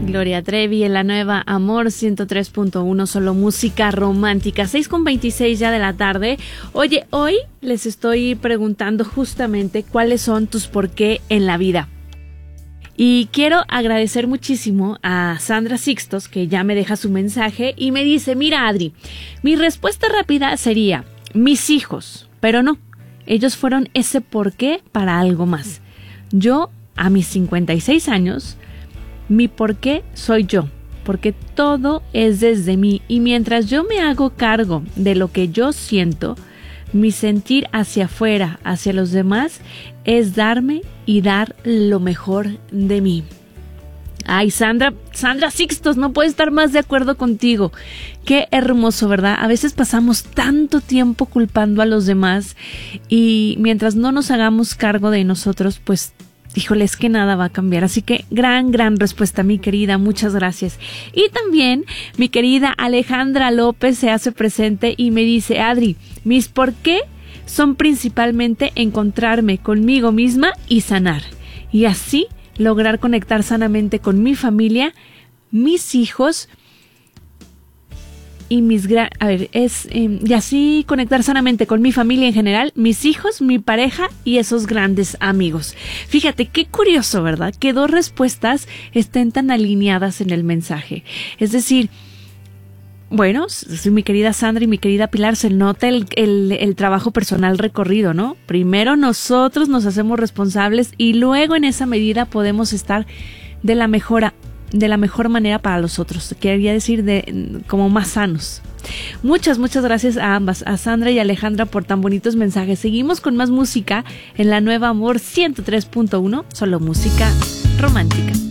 Gloria Trevi en la nueva Amor 103.1, solo música romántica, 6:26 ya de la tarde. Oye, hoy les estoy preguntando justamente cuáles son tus por qué en la vida. Y quiero agradecer muchísimo a Sandra Sixtos, que ya me deja su mensaje y me dice, mira Adri, mi respuesta rápida sería mis hijos, pero no, ellos fueron ese por qué para algo más. Yo, a mis 56 años, mi por qué soy yo, porque todo es desde mí y mientras yo me hago cargo de lo que yo siento, mi sentir hacia afuera, hacia los demás, es darme y dar lo mejor de mí. Ay, Sandra Sixtos, no puedo estar más de acuerdo contigo. Qué hermoso, ¿verdad? A veces pasamos tanto tiempo culpando a los demás y mientras no nos hagamos cargo de nosotros, pues híjole, es que nada va a cambiar. Así que gran respuesta, mi querida. Muchas gracias. Y también mi querida Alejandra López se hace presente y me dice, Adri, mis por qué son principalmente encontrarme conmigo misma y sanar. Y así lograr conectar sanamente con mi familia, mis hijos y y así conectar sanamente con mi familia en general, mis hijos, mi pareja y esos grandes amigos. Fíjate, qué curioso, ¿verdad? Que dos respuestas estén tan alineadas en el mensaje. Es decir, bueno, mi querida Sandra y mi querida Pilar, se nota el trabajo personal recorrido, ¿no? Primero nosotros nos hacemos responsables y luego en esa medida podemos estar de la mejor manera para los otros, quería decir como más sanos. Muchas gracias a ambas, a Sandra y a Alejandra, por tan bonitos mensajes. Seguimos con más música en la nueva Amor 103.1, solo música romántica.